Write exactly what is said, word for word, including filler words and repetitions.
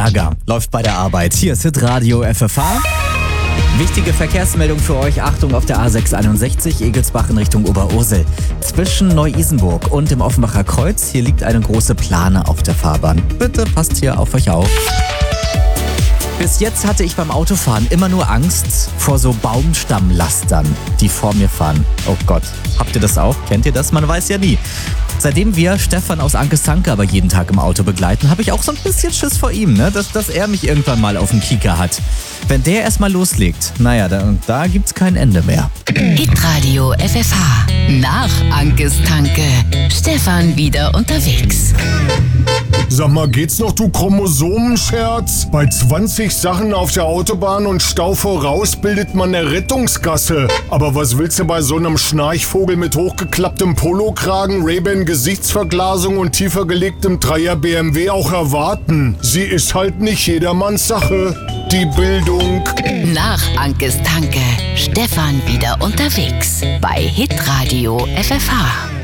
Ärger läuft bei der Arbeit. Hier ist Hitradio F F H. Wichtige Verkehrsmeldung für euch. Achtung auf der A sechs einundsechzig, Egelsbach in Richtung Oberursel. Zwischen Neu-Isenburg und dem Offenbacher Kreuz. Hier liegt eine große Plane auf der Fahrbahn. Bitte passt hier auf euch auf. Bis jetzt hatte ich beim Autofahren immer nur Angst vor so Baumstammlastern, die vor mir fahren. Oh Gott, habt ihr das auch? Kennt ihr das? Man weiß ja nie. Seitdem wir Stefan aus Ankestanke aber jeden Tag im Auto begleiten, habe ich auch so ein bisschen Schiss vor ihm, ne? dass, dass er mich irgendwann mal auf den Kieker hat. Wenn der erstmal loslegt, naja, da, da gibt's kein Ende mehr. Hitradio F F H. Nach Ankestanke. Stefan wieder unterwegs. Sag mal, geht's noch, du Chromosomenscherz? Bei zwanzig Sachen auf der Autobahn und Stau voraus bildet man eine Rettungsgasse. Aber was willst du bei so einem Schnarchvogel mit hochgeklapptem Polokragen, Ray-Ban Gesichtsverglasung und tiefer gelegtem Dreier B M W auch erwarten? Sie ist halt nicht jedermanns Sache. Die Bildung. Nach Ankestanke. Stefan wieder unterwegs. Bei Hitradio F F H.